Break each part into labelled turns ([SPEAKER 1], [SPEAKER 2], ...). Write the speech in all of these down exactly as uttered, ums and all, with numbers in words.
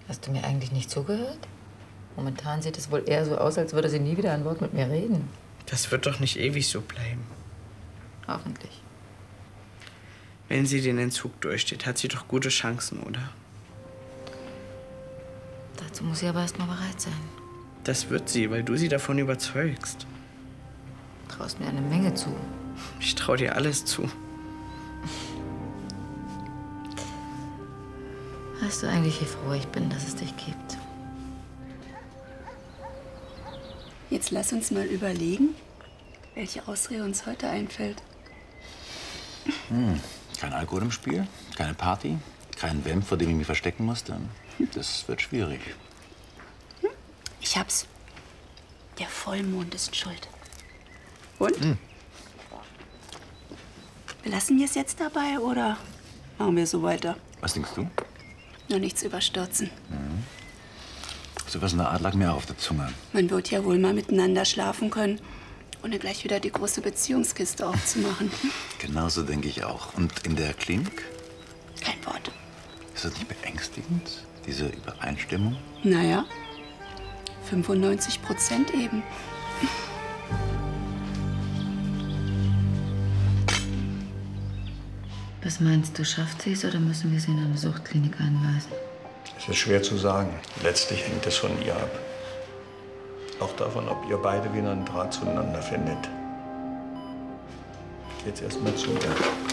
[SPEAKER 1] Hast du mir eigentlich nicht zugehört? Momentan sieht es wohl eher so aus, als würde sie nie wieder ein Wort mit mir reden.
[SPEAKER 2] Das wird doch nicht ewig so bleiben.
[SPEAKER 1] Hoffentlich.
[SPEAKER 2] Wenn sie den Entzug durchsteht, hat sie doch gute Chancen, oder?
[SPEAKER 1] Dazu muss sie aber erst mal bereit sein.
[SPEAKER 2] Das wird sie, weil du sie davon überzeugst.
[SPEAKER 1] Du traust mir eine Menge zu.
[SPEAKER 2] Ich trau dir alles zu.
[SPEAKER 1] Weißt du eigentlich, wie froh ich bin, dass es dich gibt?
[SPEAKER 3] Jetzt lass uns mal überlegen, welche Ausrede uns heute einfällt.
[SPEAKER 4] Hm, kein Alkohol im Spiel, keine Party, kein Vamp, vor dem ich mich verstecken musste. Das wird schwierig.
[SPEAKER 3] Ich hab's. Der Vollmond ist schuld. Und?
[SPEAKER 4] Hm.
[SPEAKER 3] Belassen wir es jetzt dabei oder machen wir so weiter?
[SPEAKER 4] Was denkst du?
[SPEAKER 3] Nur nichts überstürzen.
[SPEAKER 4] Mhm. So was in der Art lag mir auch auf der Zunge.
[SPEAKER 3] Man wird ja wohl mal miteinander schlafen können, ohne gleich wieder die große Beziehungskiste aufzumachen.
[SPEAKER 4] Genauso denke ich auch. Und in der Klinik?
[SPEAKER 3] Kein Wort.
[SPEAKER 4] Ist das nicht beängstigend, diese Übereinstimmung?
[SPEAKER 3] Naja, fünfundneunzig Prozent eben.
[SPEAKER 1] Was meinst du, schafft sie es oder müssen wir sie in eine Suchtklinik einweisen?
[SPEAKER 5] Es ist schwer zu sagen. Letztlich hängt es von ihr ab. Auch davon, ob ihr beide wieder einen Draht zueinander findet. Jetzt erst mal zu ihr.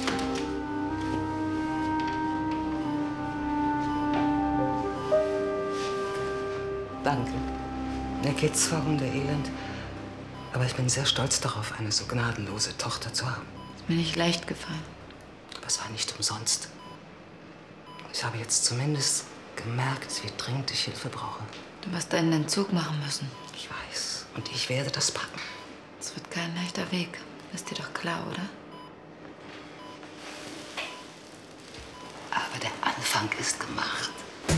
[SPEAKER 6] Danke. Mir geht's zwar hundeelend, aber ich bin sehr stolz darauf, eine so gnadenlose Tochter zu haben.
[SPEAKER 1] Ist mir nicht leicht gefallen.
[SPEAKER 6] Aber es war nicht umsonst. Ich habe jetzt zumindest gemerkt, wie dringend ich Hilfe brauche.
[SPEAKER 1] Du wirst einen Entzug machen müssen.
[SPEAKER 6] Ich weiß. Und ich werde das packen.
[SPEAKER 1] Es wird kein leichter Weg. Ist dir doch klar, oder?
[SPEAKER 6] Aber der Anfang ist gemacht.